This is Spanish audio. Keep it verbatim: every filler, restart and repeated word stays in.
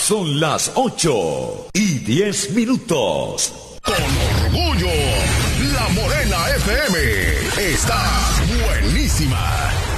Son las ocho y diez minutos. Con orgullo, La Morena F M está buenísima.